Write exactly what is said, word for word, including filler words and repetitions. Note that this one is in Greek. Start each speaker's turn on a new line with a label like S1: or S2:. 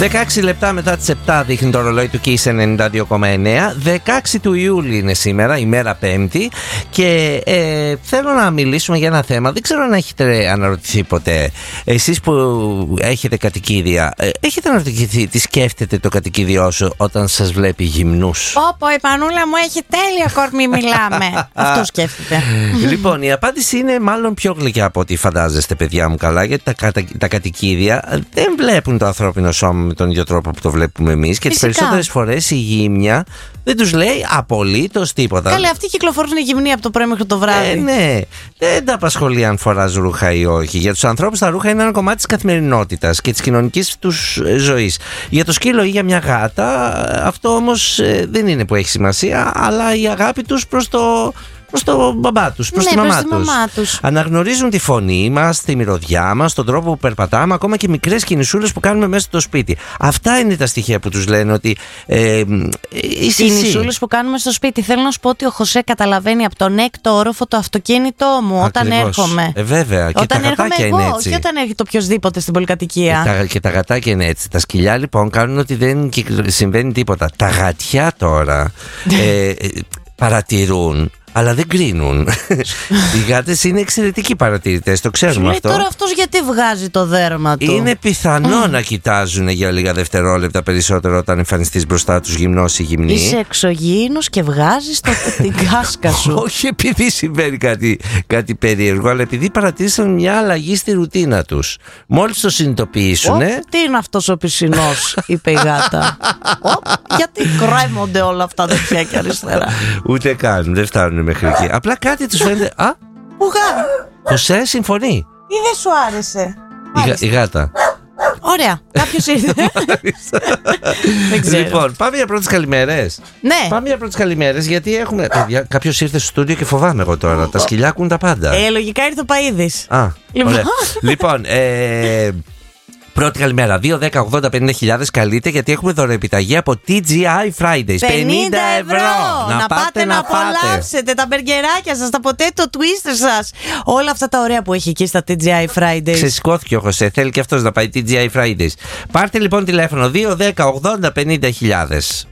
S1: δεκαέξι λεπτά μετά τις επτά δείχνει το ρολόι του Kiss ενενήντα δύο κόμμα εννέα. δεκαέξι του Ιούλη είναι σήμερα, ημέρα Πέμπτη. Και ε, θέλω να μιλήσουμε για ένα θέμα. Δεν ξέρω αν έχετε αναρωτηθεί ποτέ. Εσείς που έχετε κατοικίδια, ε, έχετε αναρωτηθεί τι σκέφτεται το κατοικίδιό σου όταν σας βλέπει γυμνούς?
S2: Όπο, η Πανούλα μου έχει τέλεια κορμί, μιλάμε. Αυτό σκέφτεται.
S1: Λοιπόν, η απάντηση είναι μάλλον πιο γλυκιά από ό,τι φαντάζεστε, παιδιά μου, καλά. Γιατί τα, κατα... τα κατοικίδια δεν βλέπουν το ανθρώπινο σώμα με τον ίδιο τρόπο που το βλέπουμε εμείς. Και τις περισσότερες φορές η γύμνια δεν τους λέει απολύτως τίποτα.
S2: Καλέ, αυτοί κυκλοφορούν γυμνοί από το πρωί μέχρι το βράδυ.
S1: Ε, ναι, δεν τα απασχολεί αν φοράς ρούχα ή όχι. Για τους ανθρώπους τα ρούχα είναι ένα κομμάτι της καθημερινότητας και της κοινωνικής τους ζωής. Για το σκύλο ή για μια γάτα, αυτό όμως ε, δεν είναι που έχει σημασία, αλλά η αγάπη τους προς το. προς το μπαμπά τους, προς
S2: ναι,
S1: τη μαμά,
S2: προς τη
S1: τους.
S2: μαμά τους.
S1: Αναγνωρίζουν τη φωνή μας, τη μυρωδιά μας, τον τρόπο που περπατάμε, ακόμα και μικρές κινησούλες που κάνουμε μέσα στο σπίτι. Αυτά είναι τα στοιχεία που τους λένε ότι ε, είσαι
S2: κινησούλες που κάνουμε στο σπίτι. Θέλω να σου πω ότι ο Χωσέ καταλαβαίνει από τον έκτο όροφο το αυτοκίνητό μου. Ακριβώς. Όταν έρχομαι.
S1: Ε, βέβαια. Και
S2: όταν
S1: τα γατάκια
S2: εγώ,
S1: είναι έτσι.
S2: Και όταν έρχεται οποιοδήποτε στην πολυκατοικία.
S1: Και τα, και τα γατάκια είναι έτσι. Τα σκυλιά λοιπόν κάνουν ότι δεν συμβαίνει τίποτα. Τα γατιά τώρα ε, παρατηρούν, αλλά δεν κρίνουν. Οι γάτες είναι εξαιρετικοί παρατηρητές, το ξέρουμε
S2: λέει,
S1: αυτό.
S2: Τώρα αυτός γιατί βγάζει το δέρμα του?
S1: Είναι πιθανό να κοιτάζουν για λίγα δευτερόλεπτα περισσότερο όταν εμφανιστείς μπροστά τους γυμνός ή γυμνή.
S2: Είσαι εξωγήινος και βγάζεις το, την κάσκα σου.
S1: Όχι επειδή συμβαίνει κάτι, κάτι περίεργο, αλλά επειδή παρατήρησαν μια αλλαγή στη ρουτίνα τους. Μόλις το συνειδητοποιήσουν.
S2: Τι είναι αυτός ο πισινός, είπε η γάτα. Οπ, γιατί κρέμονται όλα αυτά δεξιά και αριστερά?
S1: Ούτε καν, δεν φτάνουν μέχρι εκεί. Απλά κάτι τους φαίνεται. Α,
S2: πουγά.
S1: Χωσέ, συμφωνεί.
S2: Ή δεν σου άρεσε?
S1: Η, γα, η γάτα.
S2: Ωραία, κάποιος ήρθε. Δεν ξέρω.
S1: Λοιπόν, πάμε για πρώτες καλημέρες.
S2: Ναι.
S1: Πάμε για πρώτες καλημέρες, γιατί έχουμε. Παιδιά, κάποιος ήρθε στο στούντιο και φοβάμαι εγώ τώρα. Τα σκυλιά ακούν τα πάντα.
S2: Ε, λογικά ήρθε ο Παΐδης.
S1: Α,
S2: λοιπόν,
S1: ωραία. Λοιπόν, ε, πρώτη καλημέρα. δύο, δέκα, ογδόντα, πενήντα χιλιάδες καλείτε, γιατί έχουμε δωρεοεπιταγή από τι τζι άι Fridays.
S2: πενήντα ευρώ! Να, να πάτε, πάτε να απολαύσετε τα μπεργκεράκια σας, τα potato twister σας. Όλα αυτά τα ωραία που έχει εκεί στα τι τζι άι Fridays.
S1: Ξεσηκώθηκε ο Χωσέ, θέλει και αυτός να πάει τι τζι άι Fridays. Πάρτε λοιπόν τηλέφωνο δύο, δέκα, ογδόντα, πενήντα χιλιάδες.